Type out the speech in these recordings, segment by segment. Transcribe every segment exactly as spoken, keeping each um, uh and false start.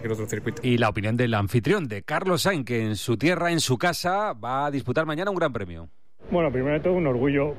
cualquier otro circuito. Y la opinión del anfitrión, de Carlos Sainz, que en su tierra, en su casa, va a disputar mañana un gran premio. Bueno, primero de todo un orgullo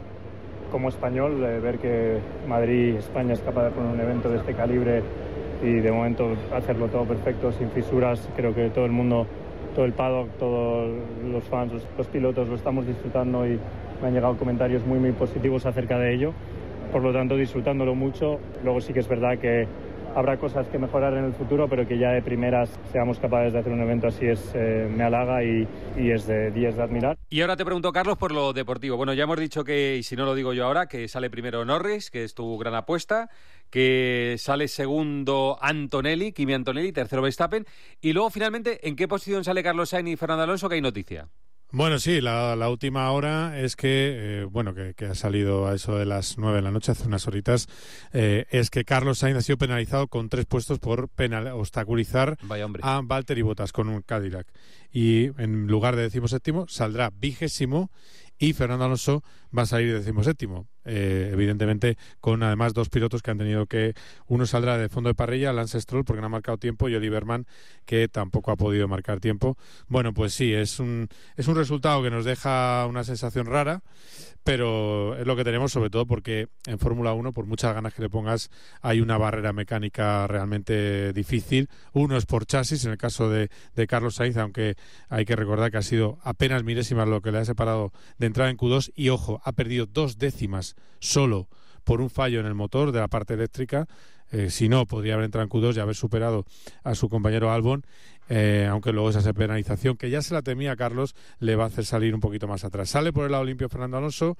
como español de ver que Madrid, España es capaz de poner un evento de este calibre y de momento hacerlo todo perfecto, sin fisuras. Creo que todo el mundo, todo el paddock, todos los fans, los, los pilotos lo estamos disfrutando y me han llegado comentarios muy muy positivos acerca de ello. Por lo tanto, disfrutándolo mucho. Luego sí que es verdad que habrá cosas que mejorar en el futuro, pero que ya de primeras seamos capaces de hacer un evento así es eh, me halaga y, y es de diez de admirar. Y ahora te pregunto, Carlos, por lo deportivo. Bueno, ya hemos dicho que, y si no lo digo yo ahora, que sale primero Norris, que es tu gran apuesta, que sale segundo Antonelli, Kimi Antonelli, tercero Verstappen, y luego finalmente, ¿en qué posición sale Carlos Sainz y Fernando Alonso, que hay noticia? Bueno, sí, la, la última hora es que, eh, bueno, que, que ha salido a eso de las nueve de la noche, hace unas horitas, eh, es que Carlos Sainz ha sido penalizado con tres puestos por penal, obstaculizar a Valtteri Bottas con un Cadillac. Y en lugar de decimoséptimo saldrá vigésimo y Fernando Alonso va a salir decimoséptimo. Eh, evidentemente con además dos pilotos que han tenido que, uno saldrá de fondo de parrilla, Lance Stroll, porque no ha marcado tiempo, y Oliver Mann, que tampoco ha podido marcar tiempo. Bueno, pues sí, es un es un resultado que nos deja una sensación rara, pero es lo que tenemos, sobre todo porque en Fórmula uno, por muchas ganas que le pongas, hay una barrera mecánica realmente difícil. Uno es por chasis, en el caso de, de Carlos Sainz, aunque hay que recordar que ha sido apenas milésimas lo que le ha separado de entrar en Q dos, y ojo, ha perdido dos décimas solo por un fallo en el motor de la parte eléctrica. Eh, si no, podría haber entrado en Q dos y haber superado a su compañero Albon, eh, aunque luego esa penalización, que ya se la temía Carlos, le va a hacer salir un poquito más atrás. Sale por el lado limpio Fernando Alonso,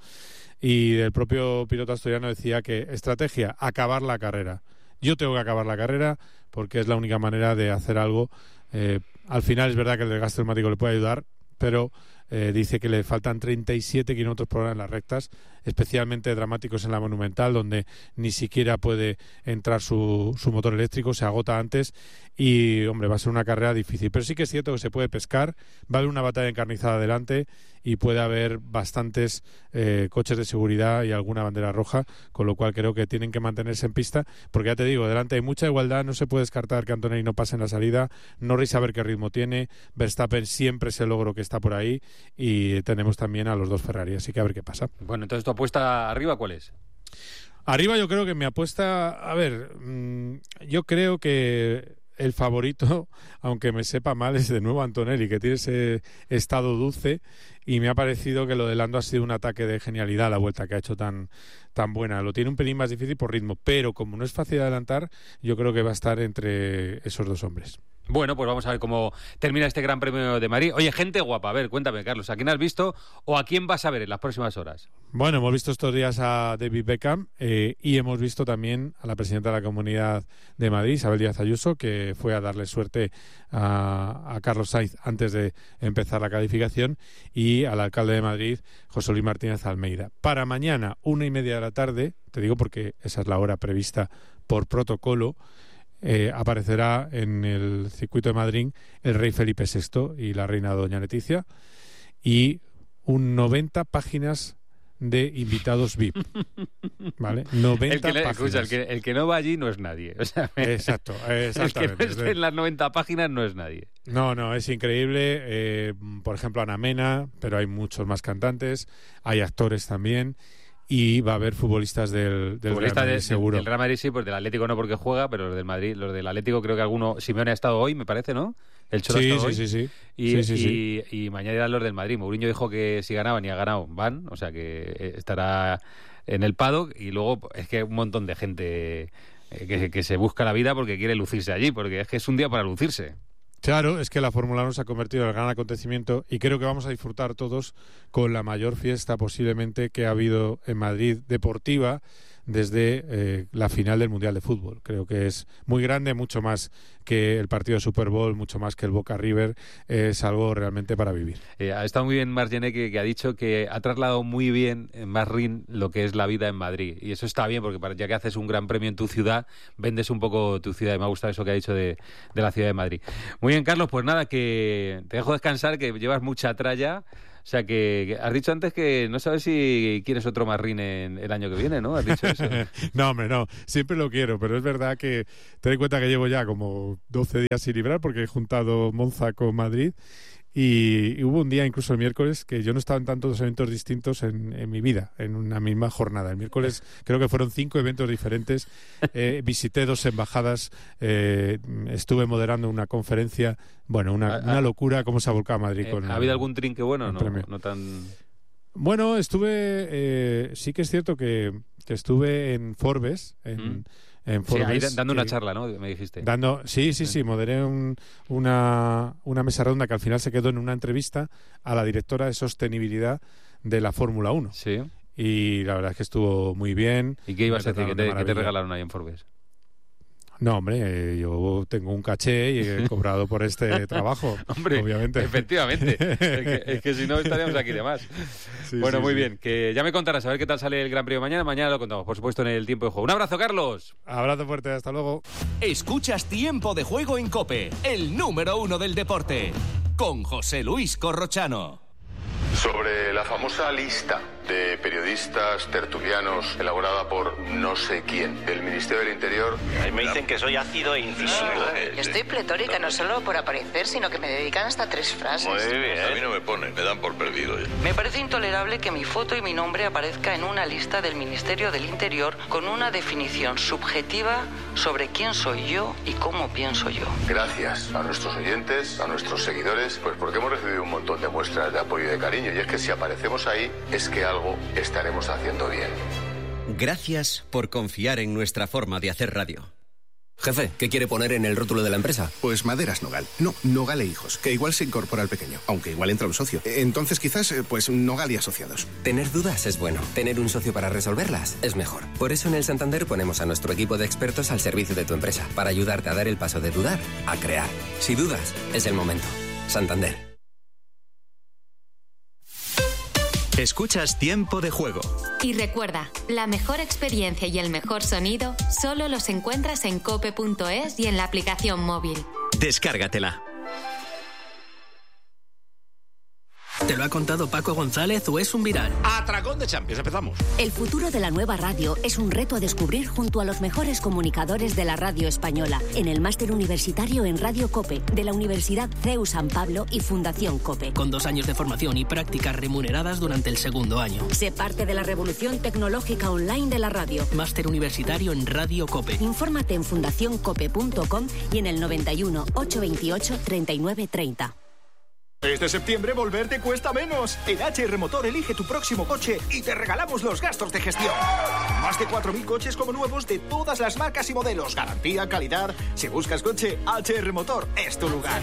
y el propio piloto asturiano decía que estrategia, acabar la carrera. Yo tengo que acabar la carrera porque es la única manera de hacer algo. Eh, al final es verdad que el desgaste neumático le puede ayudar, pero eh, dice que le faltan treinta y siete kilómetros por hora en las rectas, especialmente dramáticos en la Monumental, donde ni siquiera puede entrar su, su motor eléctrico, se agota antes, y hombre, va a ser una carrera difícil, pero sí que es cierto que se puede pescar, va a haber una batalla encarnizada adelante y puede haber bastantes eh, coches de seguridad y alguna bandera roja, con lo cual creo que tienen que mantenerse en pista, porque ya te digo, delante hay mucha igualdad, no se puede descartar que Antonelli no pase en la salida, Norris a ver qué ritmo tiene, Verstappen siempre es el logro que está por ahí, y tenemos también a los dos Ferrari, así que a ver qué pasa. Bueno, entonces tu apuesta arriba, ¿cuál es? Arriba yo creo que mi apuesta, a ver, mmm, yo creo que el favorito, aunque me sepa mal, es de nuevo Antonelli, que tiene ese estado dulce, y me ha parecido que lo de Lando ha sido un ataque de genialidad, la vuelta que ha hecho tan, tan buena. Lo tiene un pelín más difícil por ritmo, pero como no es fácil de adelantar, yo creo que va a estar entre esos dos hombres. Bueno, pues vamos a ver cómo termina este Gran Premio de Madrid. Oye, gente guapa, a ver, cuéntame, Carlos, ¿a quién has visto o a quién vas a ver en las próximas horas? Bueno, hemos visto estos días a David Beckham eh, y hemos visto también a la presidenta de la Comunidad de Madrid, Isabel Díaz Ayuso, que fue a darle suerte a, a Carlos Sainz antes de empezar la calificación, y al alcalde de Madrid, José Luis Martínez Almeida. Para mañana, una y media de la tarde, te digo porque esa es la hora prevista por protocolo, Eh, aparecerá en el circuito de Madrid el rey Felipe sexto y la reina doña Leticia, y un noventa páginas de invitados V I P, ¿vale? noventa el que le, páginas. Escucha, el que, el que no va allí no es nadie. O sea, Exacto, exactamente. El que no esté en las noventa páginas no es nadie. No, no, es increíble. Eh, por ejemplo, Ana Mena, pero hay muchos más cantantes, hay actores también. Y va a haber futbolistas del, del Futbolista Real Madrid, de, seguro. Del Real Madrid sí, pues del Atlético no porque juega, pero los del Madrid, los del Atlético creo que alguno... Simeone ha estado hoy, me parece, ¿no? El Cholo sí, ha estado sí, hoy. sí, sí, y, sí, sí, y, sí. y mañana irán los del Madrid. Mourinho dijo que si ganaban y ha ganado, van. O sea que estará en el paddock. Y luego es que un montón de gente que, que se busca la vida porque quiere lucirse allí, porque es que es un día para lucirse. Claro, es que la Fórmula uno se ha convertido en el gran acontecimiento, y creo que vamos a disfrutar todos con la mayor fiesta posiblemente que ha habido en Madrid deportiva desde eh, la final del Mundial de Fútbol. Creo que es muy grande, mucho más que el partido de Super Bowl, mucho más que el Boca River, es algo realmente para vivir. Eh, ha estado muy bien Margené, que, que ha dicho que ha trasladado muy bien en Masrin lo que es la vida en Madrid, y eso está bien porque para, ya que haces un gran premio en tu ciudad, vendes un poco tu ciudad, y me ha gustado eso que ha dicho de, de la ciudad de Madrid. Muy bien, Carlos, pues nada, que te dejo descansar, que llevas mucha tralla. sea que, que has dicho antes que no sabes si quieres otro Marrín en el año que viene, ¿no? Has dicho eso. No, hombre, no. Siempre lo quiero, pero es verdad que ten en cuenta que llevo ya como doce días sin librar porque he juntado Monza con Madrid. Y, y hubo un día, incluso el miércoles, que yo no estaba en tantos eventos distintos en, en mi vida, en una misma jornada. El miércoles creo que fueron cinco eventos diferentes. Eh, visité dos embajadas, eh, estuve moderando una conferencia. Bueno, una, Ah, una ah. locura cómo se ha volcado Madrid. Eh, con ¿Ha el- habido algún trinque bueno? el No, premio. no tan... Bueno, estuve, eh, sí que es cierto que, que estuve en Forbes, en, Mm. en Sí, ahí Forbes, da- dando una que- charla, ¿no? Me dijiste. Dando, sí, sí, Sí. sí, moderé un- una, una mesa redonda que al final se quedó en una entrevista a la directora de sostenibilidad de la Fórmula uno. Sí. Y la verdad es que estuvo muy bien. ¿Y qué ibas Me a decir? ¿Qué trataron te, de qué te maravilla. regalaron ahí en Forbes? No, hombre, eh, yo tengo un caché y he cobrado por este trabajo, Hombre, obviamente. efectivamente. Es que, es que si no estaríamos aquí de más. Sí, Bueno, sí, muy sí. bien. Que ya me contarás a ver qué tal sale el Gran Premio mañana. Mañana lo contamos, por supuesto, en el tiempo de juego. Un abrazo, Carlos. Abrazo fuerte, hasta luego. Escuchas Tiempo de Juego en COPE, el número uno del deporte, con José Luis Corrochano. Sobre la famosa lista de periodistas tertulianos elaborada por no sé quién del Ministerio del Interior. Me dicen que soy ácido e incisivo. Estoy pletórica no solo por aparecer, sino que me dedican hasta tres frases. Muy bien. A mí no me ponen, me dan por perdido. Me parece intolerable que mi foto y mi nombre aparezca en una lista del Ministerio del Interior con una definición subjetiva sobre quién soy yo y cómo pienso yo. Gracias a nuestros oyentes, a nuestros seguidores, pues porque hemos recibido un montón de muestras de apoyo y de cariño. Y es que si aparecemos ahí, es que algo estaremos haciendo bien. Gracias por confiar en nuestra forma de hacer radio. Jefe, ¿qué quiere poner en el rótulo de la empresa? Pues Maderas Nogal. No, Nogal e Hijos, que igual se incorpora al pequeño, aunque igual entra un socio. Entonces quizás, eh, pues Nogal y Asociados. Tener dudas es bueno. Tener un socio para resolverlas es mejor. Por eso en el Santander ponemos a nuestro equipo de expertos al servicio de tu empresa, para ayudarte a dar el paso de dudar a crear. Si dudas, es el momento. Santander. Escuchas Tiempo de Juego. Y recuerda, la mejor experiencia y el mejor sonido solo los encuentras en cope punto es y en la aplicación móvil. Descárgatela. ¿Te lo ha contado Paco González o es un viral? Atracón de Champions, empezamos. El futuro de la nueva radio es un reto a descubrir junto a los mejores comunicadores de la radio española en el máster universitario en Radio COPE de la Universidad C E U San Pablo y Fundación COPE. Con dos años de formación y prácticas remuneradas durante el segundo año. Sé parte de la revolución tecnológica online de la radio. Máster universitario en Radio COPE. Infórmate en fundación cope punto com y en el noventa y uno, ochocientos veintiocho, treinta y nueve treinta. Este septiembre volver te cuesta menos. En H R Motor elige tu próximo coche y te regalamos los gastos de gestión. Más de cuatro mil coches como nuevos de todas las marcas y modelos. Garantía, calidad. Si buscas coche, H R Motor es tu lugar.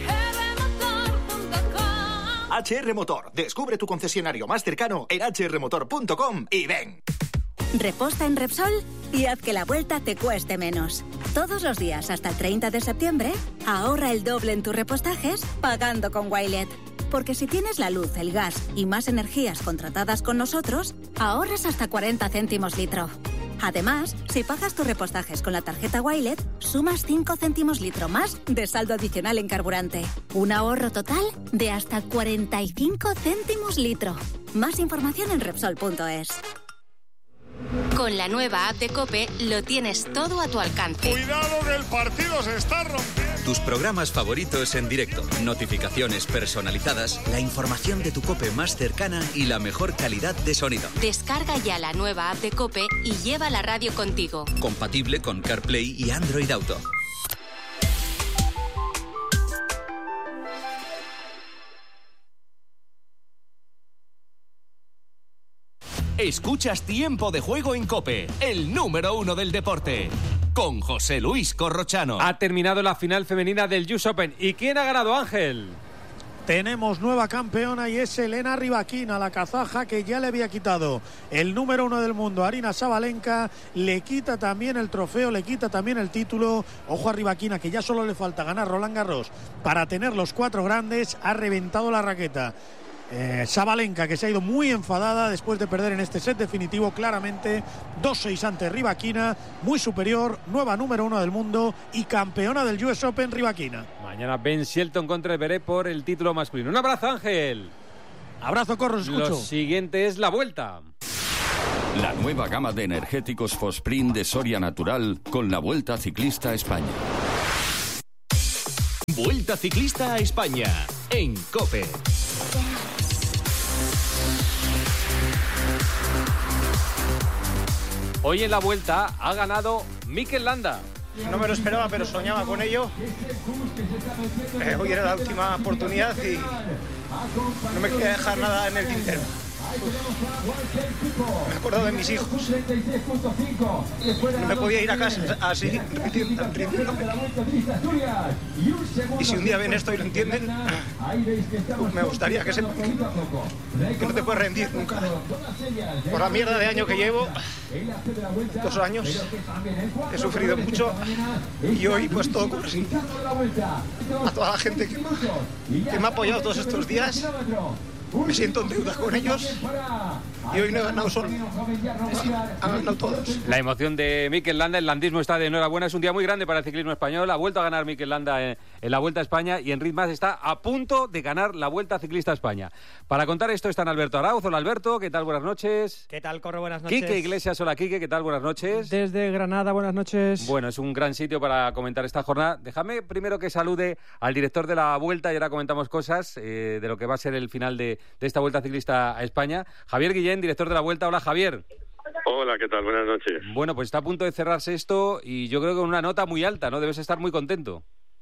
H R Motor. Descubre tu concesionario más cercano en h r motor punto com y ven. Reposta en Repsol y haz que la vuelta te cueste menos. Todos los días hasta el treinta de septiembre, ahorra el doble en tus repostajes pagando con Wilet. Porque si tienes la luz, el gas y más energías contratadas con nosotros, ahorras hasta cuarenta céntimos litro. Además, si pagas tus repostajes con la tarjeta Wilet, sumas cinco céntimos litro más de saldo adicional en carburante. Un ahorro total de hasta cuarenta y cinco céntimos litro. Más información en Repsol punto es. Con la nueva app de COPE lo tienes todo a tu alcance. Cuidado que el partido se está rompiendo. Tus programas favoritos en directo, notificaciones personalizadas, la información de tu COPE más cercana y la mejor calidad de sonido. Descarga ya la nueva app de COPE y lleva la radio contigo. Compatible con CarPlay y Android Auto. Escuchas Tiempo de Juego en COPE, el número uno del deporte, con José Luis Corrochano. Ha terminado la final femenina del U S Open. ¿Y quién ha ganado, Ángel? Tenemos nueva campeona y es Elena Rybakina, la kazaja que ya le había quitado el número uno del mundo, Aryna Sabalenka. Le quita también el trofeo, le quita también el título. Ojo a Rybakina, que ya solo le falta ganar Roland Garros para tener los cuatro grandes. Ha reventado la raqueta. Eh, Sabalenka, que se ha ido muy enfadada después de perder en este set definitivo claramente. dos seis ante Rybakina, muy superior, nueva número uno del mundo y campeona del U S Open Rybakina. Mañana Ben Shelton contra el Beret por el título masculino. Un abrazo, Ángel. Abrazo, Corro, escucho. Lo siguiente es la Vuelta. La nueva gama de energéticos Fosprint de Soria Natural con la Vuelta Ciclista a España. Vuelta Ciclista a España en COPE. Hoy en la Vuelta ha ganado Mikel Landa. No me lo esperaba, pero soñaba con ello. Eh, hoy era la última oportunidad y no me quería dejar nada en el tintero. Me he acordado de mis hijos. No me podía ir a casa así, repitiendo. Y si un día ven esto y lo entienden, me gustaría que sepan que no te puedes rendir nunca. Por la mierda de año que llevo, dos años, he sufrido mucho y hoy pues todo ocurre así. A toda la gente que me, que me ha apoyado todos estos días, me siento en deuda con ellos y hoy no he ganado solo, han ganado todos. La emoción de Mikel Landa, el landismo está de enhorabuena, es un día muy grande para el ciclismo español, ha vuelto a ganar Mikel Landa en, en la Vuelta a España y Enric Mas está a punto de ganar la Vuelta Ciclista a España. Para contar esto están Alberto Arauz. Hola Alberto, ¿qué tal? Buenas noches. ¿Qué tal, Corro? Buenas noches. Quique Iglesias, hola Quique, ¿qué tal? Buenas noches. Desde Granada, buenas noches. Bueno, es un gran sitio para comentar esta jornada. Déjame primero que salude al director de la Vuelta y ahora comentamos cosas eh, de lo que va a ser el final de, de esta Vuelta Ciclista a España. Javier Guillén, director de la Vuelta. Hola Javier. Hola, ¿qué tal? Buenas noches. Bueno, pues está a punto de cerrarse esto y yo creo que con una nota muy alta, ¿no? Debes estar muy contento.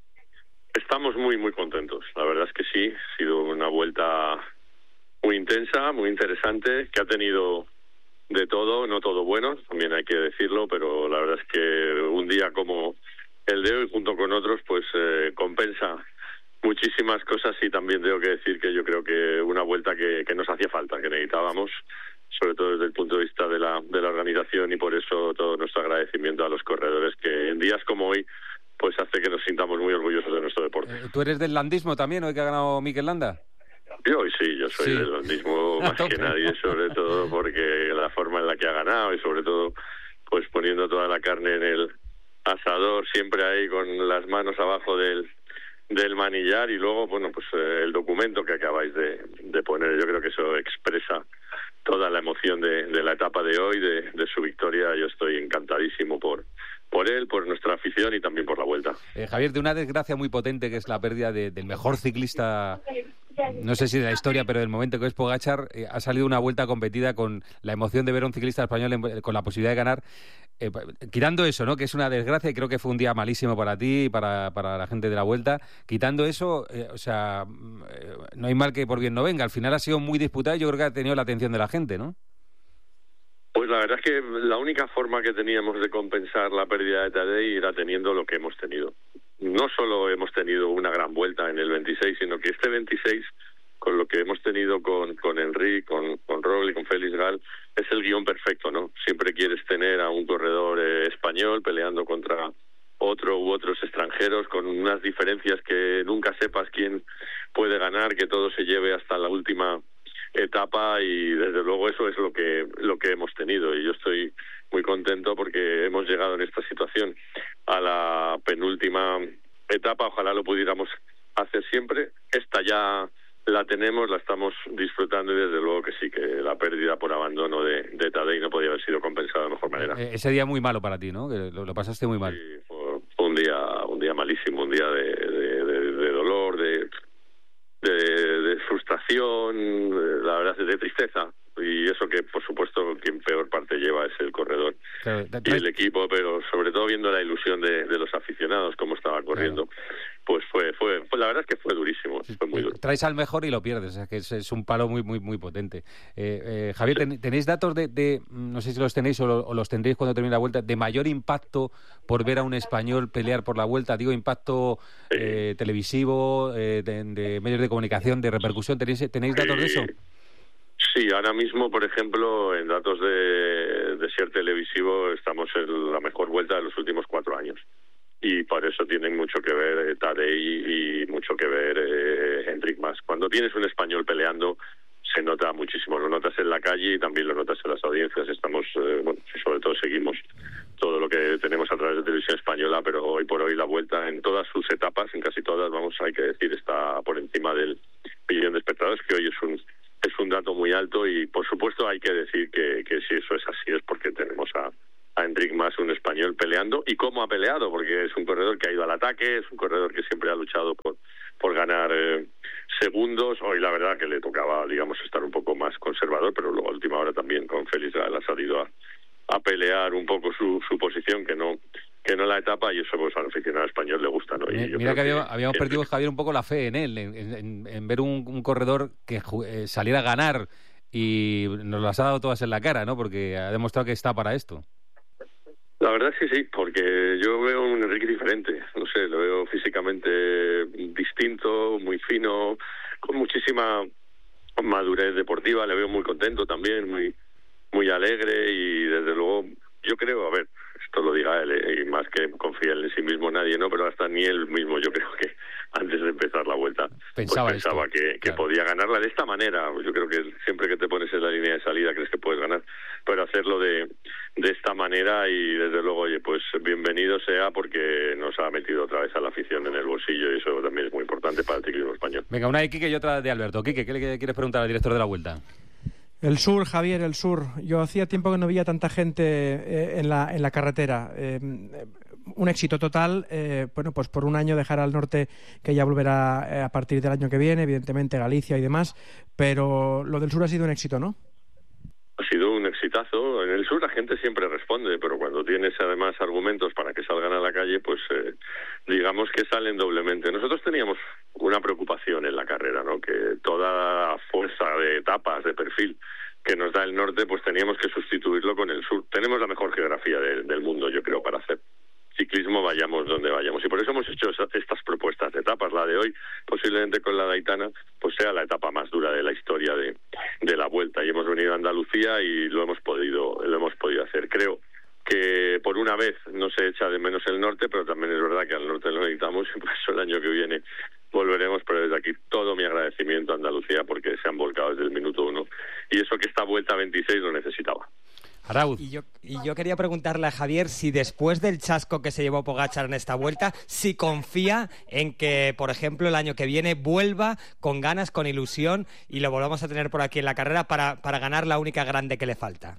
Estamos muy, muy contentos. La verdad es que sí, ha sido una vuelta muy intensa, muy interesante, que ha tenido de todo, no todo bueno, también hay que decirlo, pero la verdad es que un día como el de hoy, junto con otros, pues eh, compensa muchísimas cosas y también tengo que decir que yo creo que una vuelta que, que nos hacía falta, que necesitábamos, sobre todo desde el punto de vista de la, de la organización y por eso todo nuestro agradecimiento a los corredores que en días como hoy pues hace que nos sintamos muy orgullosos de nuestro deporte. ¿Tú eres del landismo también, hoy que ha ganado Mikel Landa? Yo hoy sí, yo soy sí. del landismo más que nadie, sobre todo porque la forma en la que ha ganado y sobre todo pues poniendo toda la carne en el asador, siempre ahí con las manos abajo del del manillar y luego, bueno, pues eh, el documento que acabáis de, de poner, yo creo que eso expresa toda la emoción de, de la etapa de hoy, de, de su victoria. Yo estoy encantadísimo por por él, por nuestra afición y también por la Vuelta. Eh, Javier, de una desgracia muy potente que es la pérdida de, del mejor ciclista, no sé si de la historia, pero del momento que es Pogačar, eh, ha salido una Vuelta competida con la emoción de ver a un ciclista español en, con la posibilidad de ganar. Eh, quitando eso, ¿no? Que es una desgracia y creo que fue un día malísimo para ti y para, para la gente de la Vuelta. Quitando eso, eh, o sea, eh, no hay mal que por bien no venga. Al final ha sido muy disputado y yo creo que ha tenido la atención de la gente, ¿no? Pues la verdad es que la única forma que teníamos de compensar la pérdida de Tadej era teniendo lo que hemos tenido. No solo hemos tenido una gran vuelta en el veintiséis, sino que este veintiséis, con lo que hemos tenido con, con Enric, con, con Roglic, con Félix Gal, es el guión perfecto, ¿no? Siempre quieres tener a un corredor eh, español peleando contra otro u otros extranjeros, con unas diferencias que nunca sepas quién puede ganar, que todo se lleve hasta la última etapa y desde luego eso es lo que lo que hemos tenido y yo estoy muy contento porque hemos llegado en esta situación a la penúltima etapa. Ojalá lo pudiéramos hacer siempre. Esta ya la tenemos, la estamos disfrutando y desde luego que sí, que la pérdida por abandono de, de Tadej no podía haber sido compensada de mejor manera. Eh, ese día muy malo para ti, ¿no? Que lo, lo pasaste muy mal. Sí, fue, fue un día un día malísimo, un día de, de, de, de dolor, de De, de frustración, la verdad es de tristeza y eso que por supuesto quien peor parte lleva es el corredor claro, y el equipo, pero sobre todo viendo la ilusión de, de los aficionados cómo estaba corriendo, claro. pues fue, fue fue la verdad es que fue durísimo, fue muy duro. Traes al mejor y lo pierdes, o sea que es, es un palo muy muy muy potente. Eh, eh, Javier, ten, ¿tenéis datos de, de, no sé si los tenéis o, lo, o los tendréis cuando termine la Vuelta, de mayor impacto por ver a un español pelear por la Vuelta? Digo, impacto sí. eh, televisivo, eh, de, de medios de comunicación, de repercusión, ¿tenéis, tenéis datos sí. de eso? Sí, ahora mismo, por ejemplo, en datos de, de ser televisivo estamos en la mejor Vuelta de los últimos cuatro años. Y por eso tienen mucho que ver eh, Tadej y, y mucho que ver eh, Enric Mas. Cuando tienes un español peleando, se nota muchísimo. Lo notas en la calle y también lo notas en las audiencias. Estamos, eh, bueno, sobre todo seguimos todo lo que tenemos a través de televisión española, pero hoy por hoy la Vuelta en todas sus etapas, en casi todas, vamos, hay que decir, está por encima del millón de espectadores, que hoy es un es un dato muy alto y, por supuesto, hay que decir que, que si eso es así es porque tenemos a, a Enric Mas, un español, peleando. ¿Y cómo ha peleado? Porque es un corredor que ha ido al ataque, es un corredor que siempre ha luchado por, por ganar eh, segundos. Hoy la verdad que le tocaba, digamos, estar un poco más conservador, pero luego a última hora también con Félix Gall ha salido a, a pelear un poco su, su posición, que no que no la etapa, y eso pues al aficionado español le gusta, ¿no? Y Mira, mira que, habíamos, que habíamos perdido, Javier, un poco la fe en él, en, en, en ver un, un corredor que eh, saliera a ganar, y nos las ha dado todas en la cara, ¿no? Porque ha demostrado que está para esto. La verdad es que sí, porque yo veo un Enric diferente, no sé, lo veo físicamente distinto, muy fino, con muchísima madurez deportiva, le veo muy contento también, muy muy alegre, y desde luego yo creo, a ver, esto lo diga él, eh, y más que confía en sí mismo nadie, ¿no? Pero hasta ni él mismo, yo creo que antes de empezar la vuelta pensaba, pues pensaba que, que claro. podía ganarla de esta manera. Yo creo que siempre que te pones en la línea de salida crees que puedes ganar, pero hacerlo de, de esta manera, y desde luego, oye, pues bienvenido sea, porque nos ha metido otra vez a la afición en el bolsillo, y eso también es muy importante para el ciclismo español. Venga, una de Quique y otra de Alberto. Quique, ¿qué le quieres preguntar al director de la Vuelta? El sur, Javier, el sur. Yo hacía tiempo que no veía tanta gente eh, en la en la carretera. Eh, un éxito total. Eh, bueno, pues por un año dejar al norte, que ya volverá eh, a partir del año que viene, evidentemente Galicia y demás. Pero lo del sur ha sido un éxito, ¿no? Ha sido un exitazo. En el sur la gente siempre responde, pero cuando tienes además argumentos para que salgan a la calle, pues eh, digamos que salen doblemente. Nosotros teníamos una preocupación en la carrera, ¿no? Que toda la fuerza de etapas, de perfil que nos da el norte, pues teníamos que sustituirlo con el sur. Tenemos la mejor geografía de, del mundo, yo creo, para hacer ciclismo, vayamos donde vayamos, y por eso hemos hecho estas propuestas de etapas. La de hoy, posiblemente con la de Aitana, pues sea la etapa más dura de la historia de, de la Vuelta, y hemos venido a Andalucía y lo hemos podido lo hemos podido hacer. Creo que por una vez no se echa de menos el norte, pero también es verdad que al norte lo necesitamos, y por eso el año que viene volveremos. Pero desde aquí todo mi agradecimiento a Andalucía, porque se han volcado desde el minuto uno, y eso que esta Vuelta veintiséis lo necesitaba. Arauz. Y yo, y yo quería preguntarle a Javier si después del chasco que se llevó Pogačar en esta Vuelta, si confía en que, por ejemplo, el año que viene vuelva con ganas, con ilusión, y lo volvamos a tener por aquí en la carrera para, para ganar la única grande que le falta.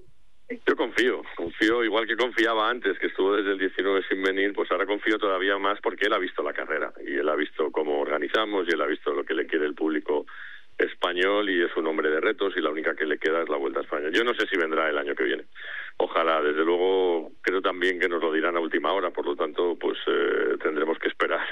Yo confío, confío igual que confiaba antes, que estuvo desde el diecinueve sin venir, pues ahora confío todavía más, porque él ha visto la carrera, y él ha visto cómo organizamos, y él ha visto lo que le quiere el público español, y es un hombre de retos, y la única que le queda es la Vuelta a España. Yo no sé si vendrá el año que viene. Ojalá, desde luego, creo también que nos lo dirán a última hora, por lo tanto, pues eh, tendremos que esperar,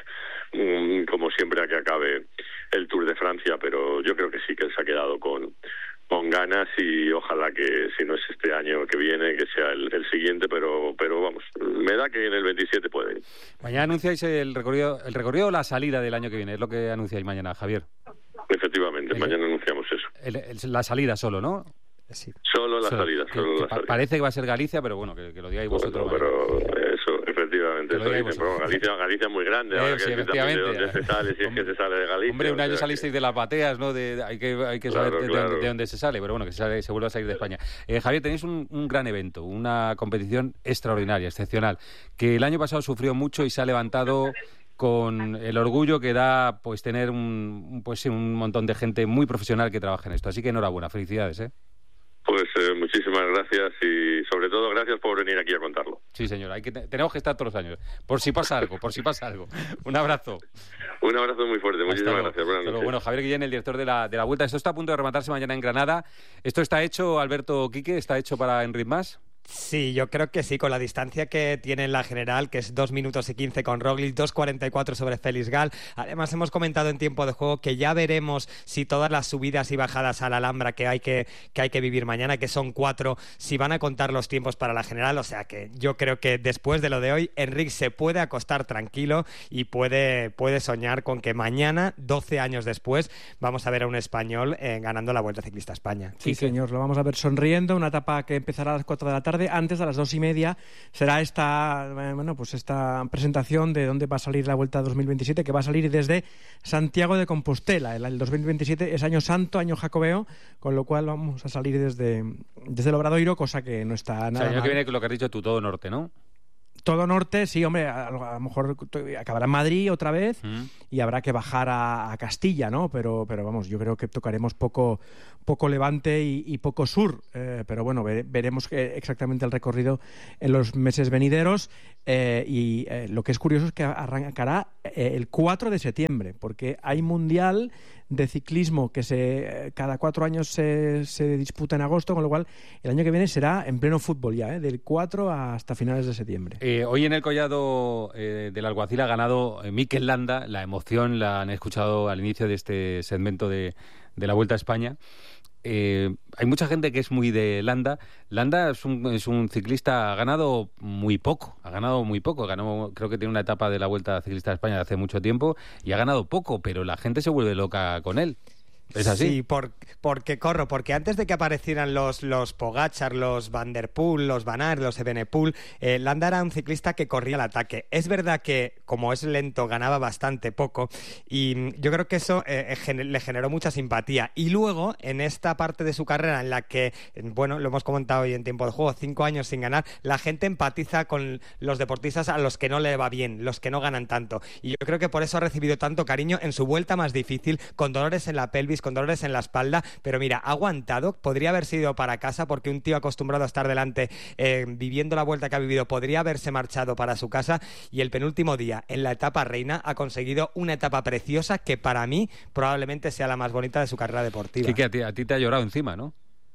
um, como siempre, a que acabe el Tour de Francia, pero yo creo que sí, que él se ha quedado con con ganas, y ojalá que si no es este año que viene, que sea el, el siguiente, pero pero vamos, me da que en el veintisiete puede ir. Mañana anunciáis el recorrido, el recorrido o la salida del año que viene, es lo que anunciáis mañana, Javier. Efectivamente, el, mañana anunciamos eso. El, el, la salida solo, ¿no? Sí. Solo la solo, salida, que, solo que la salida. Parece que va a ser Galicia, pero bueno, que, que lo digáis vosotros. Bueno, pero eso, efectivamente, eso dicen, pero Galicia, Galicia es muy grande, eh, ahora sí, que efectivamente. De dónde se sale, si es que se sale de Galicia. Hombre, un año o sea, salisteis que... de las bateas, ¿no? De, hay que, hay que saber claro, de, claro. de, de dónde se sale, pero bueno, que se, sale, se vuelve a salir de España. Eh, Javier, tenéis un, un gran evento, una competición extraordinaria, excepcional, que el año pasado sufrió mucho y se ha levantado con el orgullo que da pues tener un, pues, un montón de gente muy profesional que trabaja en esto. Así que enhorabuena, felicidades, ¿eh? Pues eh, muchísimas gracias, y sobre todo gracias por venir aquí a contarlo. Sí, señora, hay que tenemos que estar todos los años, por si pasa algo, por si pasa algo. Un abrazo. Un abrazo muy fuerte, muchísimas Hasta gracias. Buenas noches. Bueno, Javier Guillén, el director de la, de la Vuelta. Esto está a punto de rematarse mañana en Granada. ¿Esto está hecho, Alberto Quique, está hecho para Enric Mas? Sí, yo creo que sí, con la distancia que tiene en la general, que es dos minutos y quince con Roglic, dos cuarenta y cuatro sobre Félix Gall. Además, hemos comentado en tiempo de juego que ya veremos si todas las subidas y bajadas a la Alhambra que hay que, que hay que vivir mañana, que son cuatro, si van a contar los tiempos para la general. O sea que yo creo que después de lo de hoy, Enric se puede acostar tranquilo y puede, puede soñar con que mañana, doce años después, vamos a ver a un español eh, ganando la Vuelta Ciclista a España. Sí, señor, lo vamos a ver sonriendo, una etapa que empezará a las cuatro de la tarde. Antes, a las dos y media, será esta bueno pues esta presentación de dónde va a salir la Vuelta dos mil veintisiete, que va a salir desde Santiago de Compostela. El, el dos mil veintisiete es año santo, año jacobeo, con lo cual vamos a salir desde, desde el Obradoiro, cosa que no está nada mal. O sea, el año mal. que viene, lo que has dicho tú, todo norte, ¿no? Todo norte, sí, hombre, a, a lo mejor acabará en Madrid otra vez mm. y habrá que bajar a, a Castilla, ¿no? Pero, pero vamos, yo creo que tocaremos poco, poco levante y, y poco sur. Eh, pero bueno, ve, veremos exactamente el recorrido en los meses venideros. Eh, y eh, lo que es curioso es que arrancará eh, el cuatro de septiembre, porque hay mundial de ciclismo que se cada cuatro años se, se disputa en agosto, con lo cual el año que viene será en pleno fútbol ya, ¿eh? Del cuatro hasta finales de septiembre. Eh, hoy en el collado eh, del Alguacil ha ganado eh, Mikel Landa. La emoción la han escuchado al inicio de este segmento de, de la Vuelta a España. Eh, hay mucha gente que es muy de Landa. Landa es un, es un ciclista, ha ganado muy poco, ha ganado muy poco. Ganó, creo que tiene una etapa de la Vuelta Ciclista de España de hace mucho tiempo y ha ganado poco, pero la gente se vuelve loca con él. ¿Es así? Sí, por, porque corro, porque antes de que aparecieran los, los Pogačar, los Van der Poel, los Van Aert, los Evenepoel, eh, Landa era un ciclista que corría al ataque. Es verdad que, como es lento, ganaba bastante poco y yo creo que eso eh, gen- le generó mucha simpatía. Y luego, en esta parte de su carrera en la que, bueno, lo hemos comentado hoy en Tiempo de Juego, cinco años sin ganar, la gente empatiza con los deportistas a los que no le va bien, los que no ganan tanto. Y yo creo que por eso ha recibido tanto cariño en su vuelta más difícil, con dolores en la pelvis, con dolores en la espalda, pero mira, ha aguantado. Podría haber sido para casa, porque un tío acostumbrado a estar delante eh, viviendo la vuelta que ha vivido, podría haberse marchado para su casa, y el penúltimo día en la etapa reina ha conseguido una etapa preciosa que para mí probablemente sea la más bonita de su carrera deportiva. Sí, que a ti, a ti te ha llorado encima, ¿no?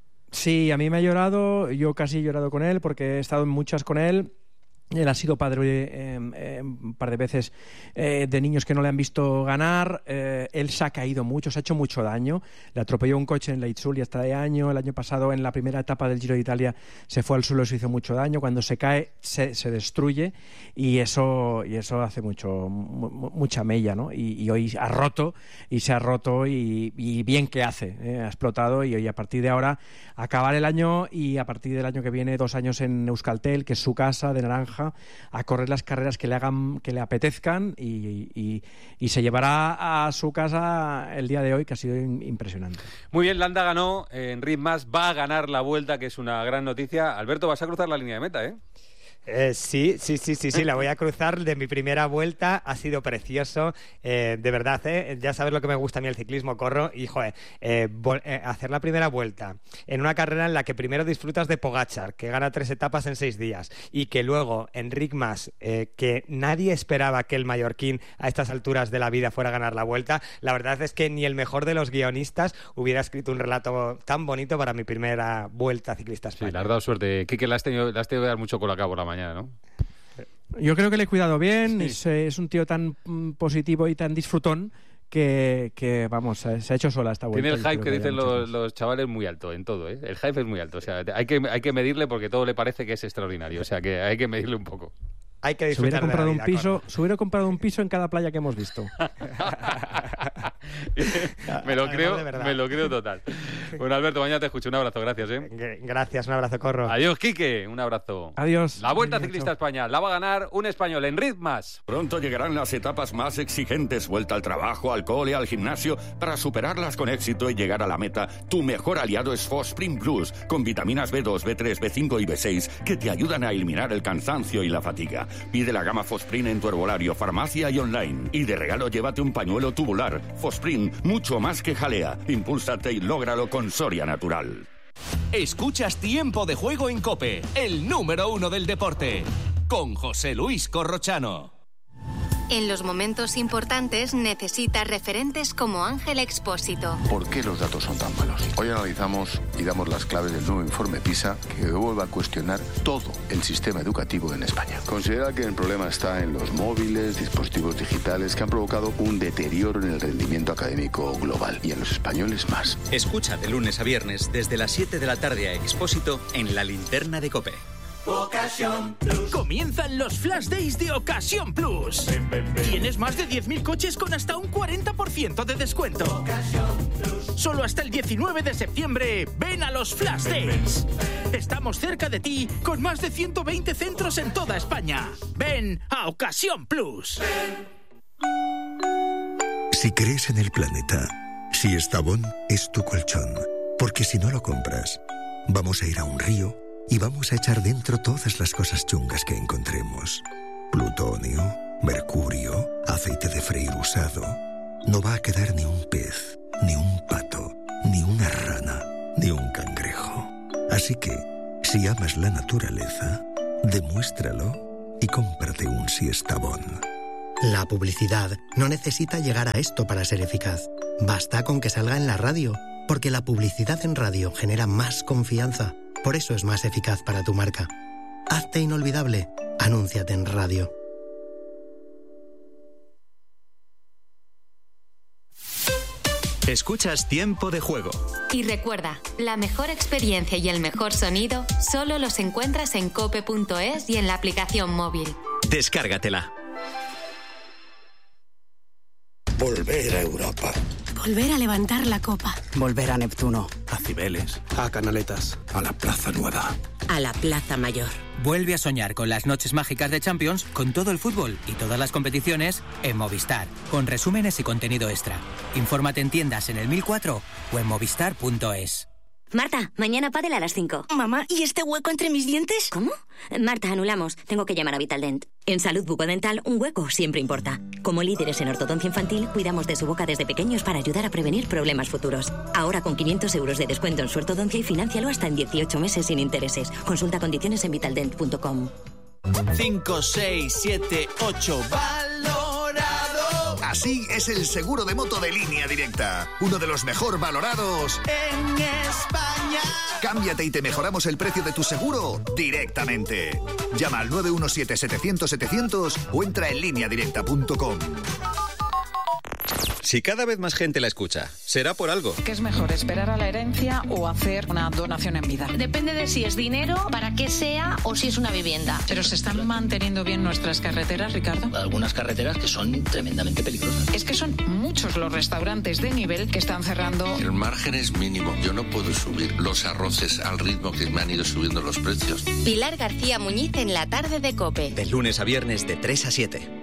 Sí, a mí me ha llorado, yo casi he llorado con él porque he estado en muchas con él. Él ha sido padre eh, eh, un par de veces eh, de niños que no le han visto ganar. Eh, él se ha caído mucho, se ha hecho mucho daño. Le atropelló un coche en la Itzulia este año. El año pasado, en la primera etapa del Giro de Italia, se fue al suelo y se hizo mucho daño. Cuando se cae, se, se destruye y eso, y eso hace mucho, mu, mucha mella, ¿no? Y, y hoy ha roto y se ha roto y, y bien que hace. ¿eh? Ha explotado y hoy, a partir de ahora, acabar el año y a partir del año que viene, dos años en Euskaltel, que es su casa de naranja, a correr las carreras que le hagan, que le apetezcan y, y, y se llevará a su casa el día de hoy, que ha sido impresionante. Muy bien, Landa ganó en Ritmas, va a ganar la Vuelta, que es una gran noticia. Alberto, vas a cruzar la línea de meta, ¿eh? Eh, sí, sí, sí, sí, sí, la voy a cruzar de mi primera vuelta. Ha sido precioso, eh, de verdad, ¿eh? Ya sabes lo que me gusta a mí el ciclismo, corro y, joder, eh, eh, hacer la primera vuelta en una carrera en la que primero disfrutas de Pogačar, que gana tres etapas en seis días, y que luego Enric Mas, eh, que nadie esperaba que el mallorquín a estas alturas de la vida fuera a ganar la vuelta. La verdad es que ni el mejor de los guionistas hubiera escrito un relato tan bonito para mi primera vuelta ciclista a España. Sí, le has dado suerte. Quique, le has tenido, le has tenido que dar mucho colacao por la mañana, ¿no? Yo creo que le he cuidado bien, sí. es, es un tío tan mm, positivo y tan disfrutón que, que vamos, se ha hecho sola esta vuelta. Tiene el hype que, que dicen los, los chavales muy alto en todo, ¿eh? El hype es muy alto, o sea, hay que, hay que medirle porque todo le parece que es extraordinario, o sea, que hay que medirle un poco. Hay que se hubiera comprado vida, un piso, Corro. se hubiera comprado un piso en cada playa que hemos visto. me lo creo, me lo creo total. Bueno, Alberto, mañana te escucho. Un abrazo, gracias, ¿eh? Gracias, un abrazo, Corro. Adiós, Quique, un abrazo. Adiós. La Vuelta Adiós, Ciclista a España la va a ganar un español en Ritmas. Pronto llegarán las etapas más exigentes, vuelta al trabajo, al cole, al gimnasio. Para superarlas con éxito y llegar a la meta, tu mejor aliado es Fosprint Plus, con vitaminas B dos, B tres, B cinco y B seis que te ayudan a eliminar el cansancio y la fatiga. Pide la gama Fosprint en tu herbolario, farmacia y online. Y de regalo llévate un pañuelo tubular. Fosprint, mucho más que jalea. Impúlsate y lógralo con Soria Natural. Escuchas Tiempo de Juego en COPE, el número uno del deporte, con José Luis Corrochano. En los momentos importantes necesitas referentes como Ángel Expósito. ¿Por qué los datos son tan malos? Hoy analizamos y damos las claves del nuevo informe PISA que vuelve a cuestionar todo el sistema educativo en España. Considera que el problema está en los móviles, dispositivos digitales que han provocado un deterioro en el rendimiento académico global y en los españoles más. Escucha de lunes a viernes desde las siete de la tarde a Expósito en la linterna de COPE. Ocasión Plus. Comienzan los Flash Days de Ocasión Plus. Ven, ven, ven. Tienes más de diez mil coches con hasta un cuarenta por ciento de descuento. Ocasión Plus. Solo hasta el diecinueve de septiembre, ven a los Flash Days. Ven, ven. Estamos cerca de ti con más de ciento veinte centros en toda España. Ven a Ocasión Plus. Ven. Si crees en el planeta, si Estrabón es tu colchón, porque si no lo compras, vamos a ir a un río y vamos a echar dentro todas las cosas chungas que encontremos. Plutonio, mercurio, aceite de freír usado. No va a quedar ni un pez, ni un pato, ni una rana, ni un cangrejo. Así que, si amas la naturaleza, demuéstralo y cómprate un Siestabón. La publicidad no necesita llegar a esto para ser eficaz. Basta con que salga en la radio, porque la publicidad en radio genera más confianza. Por eso es más eficaz para tu marca. Hazte inolvidable. Anúnciate en radio. Escuchas Tiempo de Juego. Y recuerda, la mejor experiencia y el mejor sonido solo los encuentras en cope punto es y en la aplicación móvil. Descárgatela. Volver a Europa. Volver a levantar la copa. Volver a Neptuno. A Cibeles. A Canaletas. A la Plaza Nueva. A la Plaza Mayor. Vuelve a soñar con las noches mágicas de Champions, con todo el fútbol y todas las competiciones en Movistar, con resúmenes y contenido extra. Infórmate en tiendas en el mil cuatro o en movistar punto es. Marta, mañana pádel a las cinco. Mamá, ¿y este hueco entre mis dientes? ¿Cómo? Marta, anulamos. Tengo que llamar a Vitaldent. En salud bucodental, un hueco siempre importa. Como líderes en ortodoncia infantil, cuidamos de su boca desde pequeños para ayudar a prevenir problemas futuros. Ahora con quinientos euros de descuento en su ortodoncia y financialo hasta en dieciocho meses sin intereses. Consulta condiciones en vitaldent punto com. cinco, seis, siete, ocho, valorado. Así es el seguro de moto de Línea Directa. Uno de los mejor valorados en España. Cámbiate y te mejoramos el precio de tu seguro directamente. Llama al nueve uno siete, setecientos, setecientos o entra en línea directa punto com. Si cada vez más gente la escucha, será por algo. ¿Qué es mejor, esperar a la herencia o hacer una donación en vida? Depende de si es dinero, para qué sea o si es una vivienda. ¿Pero se están manteniendo bien nuestras carreteras, Ricardo? Algunas carreteras que son tremendamente peligrosas. Es que son muchos los restaurantes de nivel que están cerrando. El margen es mínimo. Yo no puedo subir los arroces al ritmo que me han ido subiendo los precios. Pilar García Muñiz en la tarde de COPE. De lunes a viernes de tres a siete.